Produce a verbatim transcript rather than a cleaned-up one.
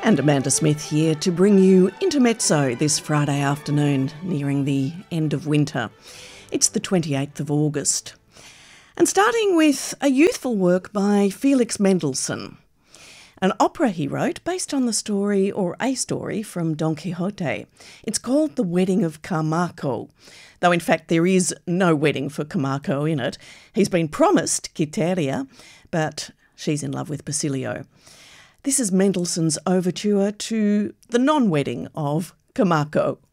And Amanda Smith here to bring you Intermezzo this Friday afternoon, nearing the end of winter. It's the twenty-eighth of August. And starting with a youthful work by Felix Mendelssohn, an opera he wrote based on the story, or a story, from Don Quixote. It's called The Wedding of Camargo, though in fact there is no wedding for Camargo in it. He's been promised Quiteria, but she's in love with Basilio. This is Mendelssohn's overture to the non-wedding of Camargo.